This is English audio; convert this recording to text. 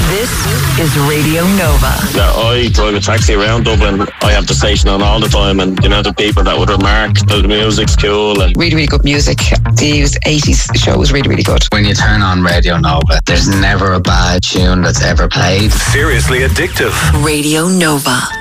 This is Radio Nova. I drive a taxi around Dublin. I have the station on all the time, and the people that would remark that the music's cool. And really, really good music. The 80s show was really, really good. When you turn on Radio Nova, there's never a bad tune that's ever played. Seriously addictive. Radio Nova.